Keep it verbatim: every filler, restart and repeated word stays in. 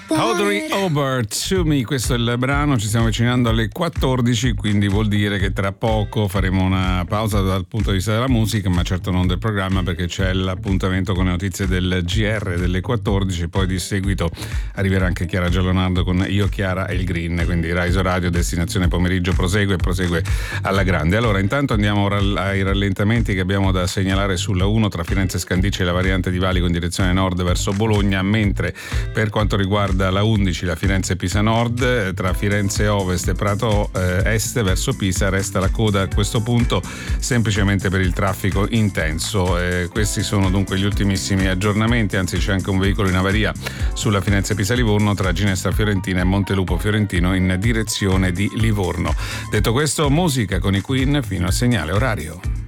Audrey Hobart, To Me, questo è il brano, ci stiamo avvicinando alle quattordici, quindi vuol dire che tra poco faremo una pausa dal punto di vista della musica, ma certo non del programma, perché c'è l'appuntamento con le notizie del G R delle quattordici, poi di seguito arriverà anche Chiara Giallonardo con Io, Chiara e il Green, quindi Rai Radio, destinazione pomeriggio prosegue e prosegue alla grande. Allora, intanto andiamo ai rallentamenti che abbiamo da segnalare sulla uno tra Firenze e Scandicci e la variante di Valico in direzione nord verso Bologna, mentre per quanto riguarda la undici, la Firenze-Pisa Nord, tra Firenze Ovest e Prato eh, Est verso Pisa resta la coda a questo punto semplicemente per il traffico intenso. Eh, questi sono dunque gli ultimissimi aggiornamenti, anzi c'è anche un veicolo in avaria sulla Firenze-Pisa-Livorno tra Ginestra Fiorentina e Montelupo Fiorentino in direzione di Livorno. Detto questo, musica con i Queen fino al segnale orario.